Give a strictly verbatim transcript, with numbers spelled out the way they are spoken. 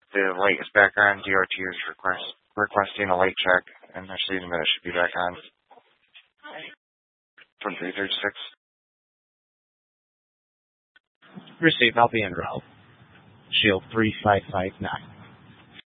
The light is back on. D R T is request, requesting a light check, and they're stating that it should be back on. twenty-three thirty-six. Receive, I'll be en route. Shield three five five nine.